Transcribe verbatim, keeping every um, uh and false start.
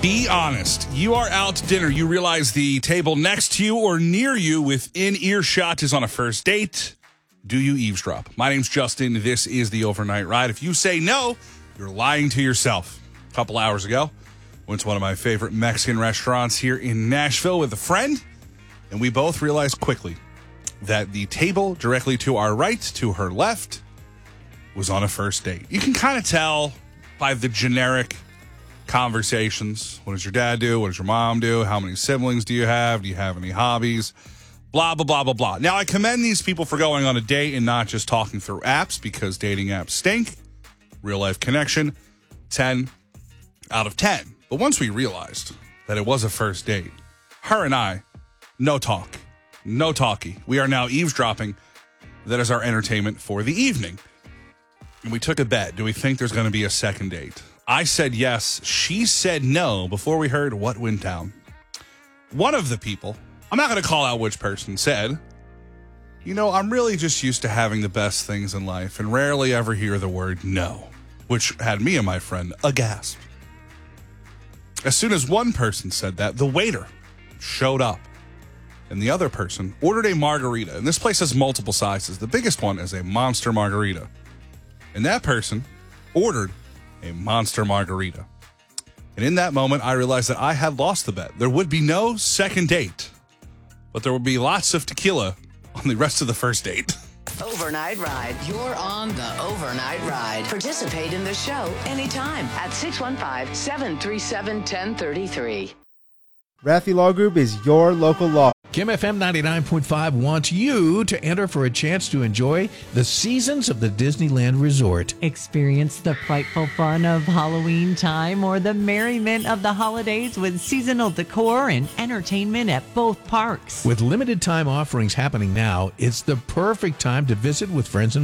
Be honest. You are out to dinner. You realize the table next to you or near you within earshot is on a first date. Do you eavesdrop? My name's Justin. This is the Overnight Ride. If you say no, you're lying to yourself. A couple hours ago, went to one of my favorite Mexican restaurants here in Nashville with a friend, and we both realized quickly that the table directly to our right, to her left, was on a first date. You can kind of tell by the generic conversations. What does your dad do? What does your mom do? How many siblings do you have? Do you have any hobbies? Blah, blah, blah, blah, blah. Now, I commend these people for going on a date and not just talking through apps, because dating apps stink. Real life connection, ten out of ten. But once we realized that it was a first date, her and I, no talk, no talkie. We are now eavesdropping. That is our entertainment for the evening. And we took a bet. Do we think there's going to be a second date? I said yes. She said no before we heard what went down. One of the people, I'm not going to call out which person, said, you know, I'm really just used to having the best things in life and rarely ever hear the word no, which had me and my friend aghast. As soon as one person said that, the waiter showed up and the other person ordered a margarita. And this place has multiple sizes. The biggest one is a monster margarita. And that person ordered a monster margarita. And in that moment, I realized that I had lost the bet. There would be no second date, but there would be lots of tequila on the rest of the first date. Overnight Ride. You're on the Overnight Ride. Participate in the show anytime at six one five, seven three seven, one zero three three. Raffi Law Group is your local law. Kim F M ninety-nine point five wants you to enter for a chance to enjoy the seasons of the Disneyland Resort. Experience the frightful fun of Halloween time or the merriment of the holidays with seasonal decor and entertainment at both parks. With limited time offerings happening now, it's the perfect time to visit with friends and